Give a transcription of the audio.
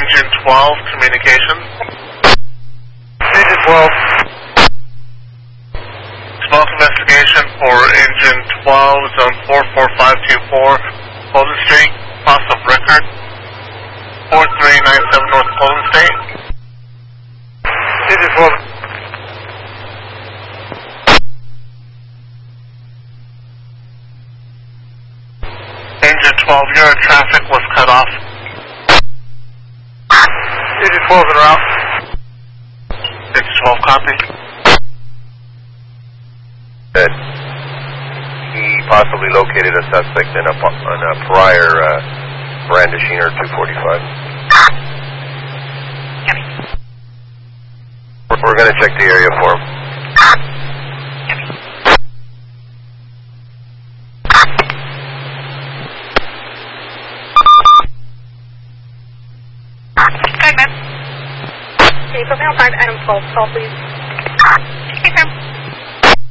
Engine 12, communications. Engine 12. Smoke investigation for Engine 12, Zone 44524, Golden Street, cross of record, 4397 North Golden State. Engine 12. Engine 12, your traffic was cut off. Engine 12 en route. Engine 12, copy. That he possibly located a suspect in a prior brandishing or 245. We're going to check the area for him. Okay, put me on 5, item 12, call please.